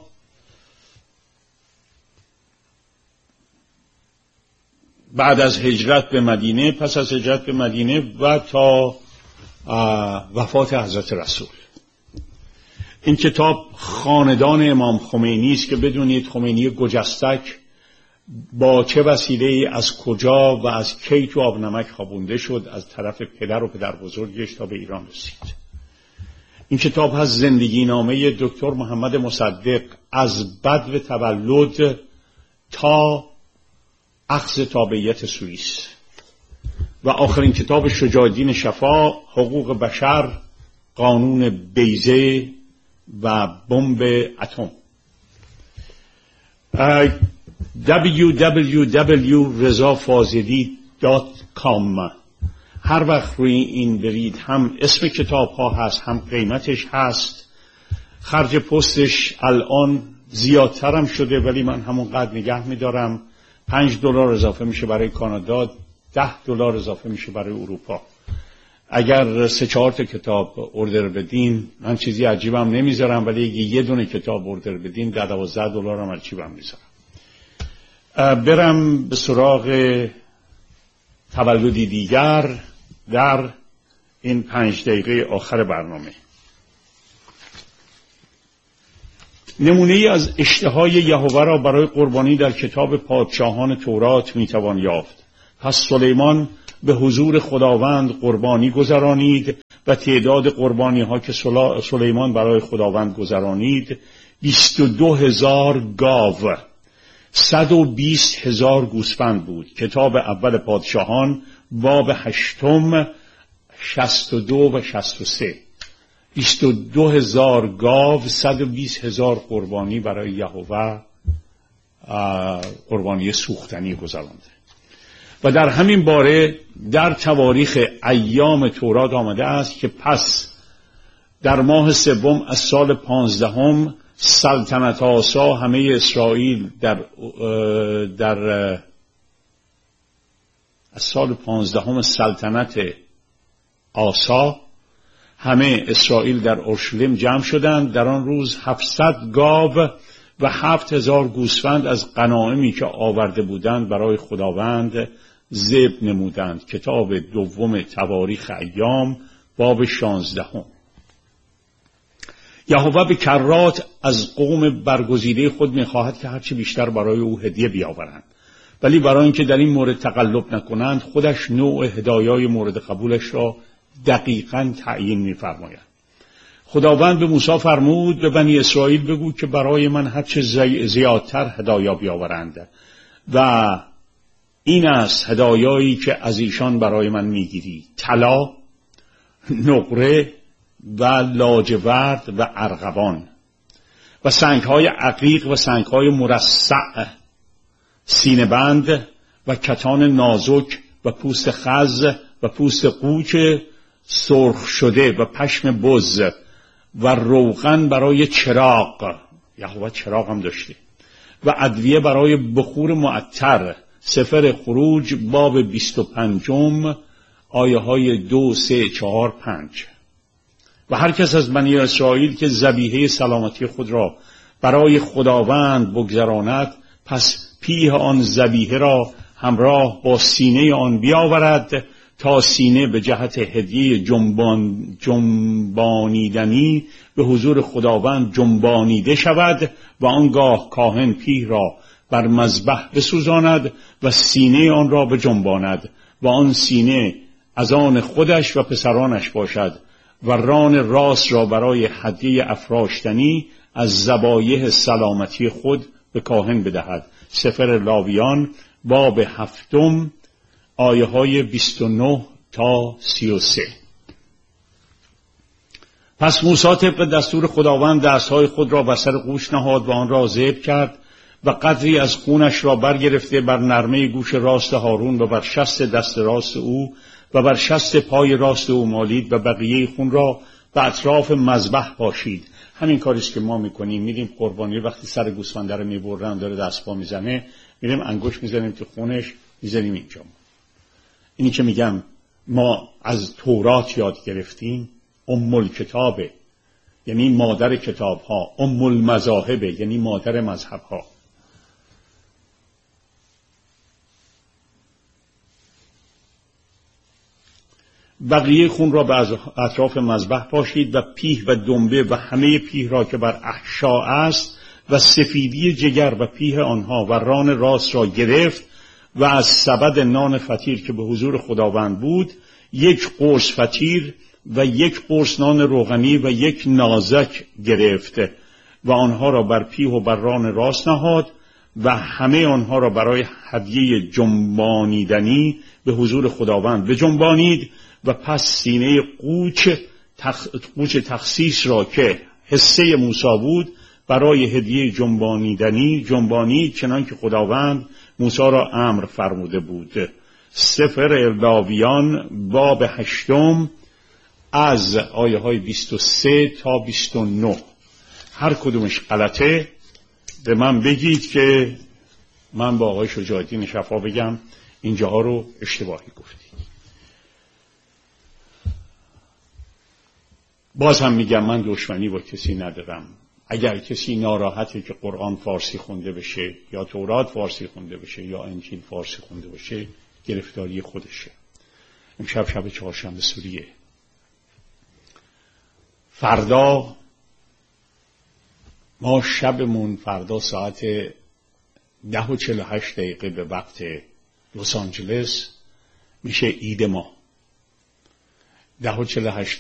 بعد از هجرت به مدینه، پس از هجرت به مدینه و تا وفات حضرت رسول. این کتاب خاندان امام خمینی است که بدونید خمینی گجستک با چه وسیله از کجا و از کی تو آب نمک خوابونده شد از طرف پدر و پدر بزرگش تا به ایران رسید. این کتاب هست زندگی نامه دکتر محمد مصدق از بدو تولد تا اخذ تابعیت سوئیس. و آخرین کتاب شجاع الدین شفا، حقوق بشر، قانون بیضه و بمب اتم. دبلیو دبلیو دبلیو دات رضا فاضلی دات کام. هر وقت روی این برید هم اسم کتاب ها هست، هم قیمتش هست. خرج پستش الان زیادترم شده ولی من همونقدر نگه میدارم. پنج دلار اضافه میشه برای کانادا، ده دلار اضافه میشه برای اروپا. اگر سه چهار تا کتاب اوردر بدین من چیزی عجیبم نمیذارم، ولی اگه یه دونه کتاب اوردر بدین ده دوازده دلار هم عجیبم میذارم. برم به سراغ تولدی دیگر در این پنج دقیقه آخر برنامه. نمونه ای از اشتهای یهوه را برای قربانی در کتاب پادشاهان تورات میتوان یافت. پس سلیمان به حضور خداوند قربانی گذرانید و تعداد قربانی ها که سلیمان برای خداوند گذرانید بیست و دو هزار گاو، صد و بیست هزار گوسفند بود. کتاب اول پادشاهان باب هشتم شصت و دو و شصت و سه. بیست و دو هزار گاو، صد و بیست هزار قربانی برای یهوه قربانی سوختنی گذرانده. و در همین باره در تواریخ ایام تورات آمده است که پس در ماه سوم از سال پانزدهم سلطنت آسا همه اسرائیل در در از سال پانزدهم سلطنت آسا همه اسرائیل در اورشلیم جمع شدند. در آن روز هفتصد گاو و هفت هزار گوسفند از غنایمی که آورده بودند برای خداوند ذبح نمودند. کتاب دوم تواریخ ایام باب شانزدهم. یهوه به کرات از قوم برگزیده خود می‌خواهد که هرچی بیشتر برای او هدیه بیاورند، ولی برای اینکه در این مورد تقلب نکنند خودش نوع هدایای مورد قبولش را دقیقاً تعیین می‌فرماید. خداوند به موسی فرمود به بنی اسرائیل بگو که برای من هرچه زیادتر هدایا بیاورند و این است هدایایی که از ایشان برای من میگیری: طلا، نقره و لاجورد و ارغوان و سنگهای عقیق و سنگهای مرصع، سینه‌بند و کتان نازک و پوست خز و پوست قوچ سرخ شده و پشم بز و روغن برای چراغ، یهوه چراغ هم داشته، و ادویه برای بخور معطر. سفر خروج باب بیست و پنجم آیه های دو، سه، چهار، پنج. و هر کس از بنی اسرائیل که ذبیحه سلامتی خود را برای خداوند بگذراند پس پیه آن ذبیحه را همراه با سینه آن بیاورد تا سینه به جهت هدیه جنبان جنبانیدنی به حضور خداوند جنبانیده شود و آنگاه کاهن پیه را بر مذبح بسوزاند و سینه آن را بجنباند و آن سینه از آن خودش و پسرانش باشد و ران راست را برای هدیه افراشتنی از ذبایح سلامتی خود به کاهن بدهد. سفر لاویان باب هفتم آیه های بیست و نه تا سی و سه. پس موسی طبق دستور خداوند دستهای خود را بر سر گوش نهاد و آن را ذبح کرد و قدری از خونش را برگرفته بر نرمه گوش راست هارون و بر شست دست راست او و بر شست پای راست او مالید و بقیه خون را به اطراف مذبح پاشید. همین کاریست که ما میکنیم. میریم قربانی، وقتی سر گوسفند رو میبرن داره دست پا میزنه، میریم انگشت میزنیم تو خونش، میزنیم اینجا. اینی که میگم ما از تورات یاد گرفتیم، ام الکتابه یعنی مادر کتاب ها، ام المذاهبه یعنی مادر مذهب ها. بقیه خون را به اطراف مذبح پاشید و پیه و دنبه و همه پیه را که بر احشاء است و سفیدی جگر و پیه آنها و ران راست را گرفت و از سبد نان فطیر که به حضور خداوند بود یک قرص فطیر و یک قرص نان روغنی و یک نازک گرفت و آنها را بر پیه و بر ران راست نهاد و همه آنها را برای هدیه جنبانیدنی به حضور خداوند بجنبانید و پس سینه قوچ تخ... قوچ تخصیص را که حصه موسی بود برای هدیه جنبانیدنی جنبانید چنان که خداوند موسی را امر فرموده بود. سفر لاویان باب هشتم از آیه های بیست و سه تا بیست و نه. هر کدومش غلطه به من بگید که من با آقای شجاعالدین شفا بگم اینجاها رو اشتباهی گفتید. باز هم میگم من دشمنی با کسی ندارم. اگر کسی ناراحته که قرآن فارسی خونده بشه یا تورات فارسی خونده بشه یا انجیل فارسی خونده بشه، گرفتاری خودشه. امشب شب چهارشنبه سوریه. فردا ما شبمون فردا ساعت ده و چل و هشت دقیقه به وقت لس آنجلس میشه عید ما. ده و چل و هشت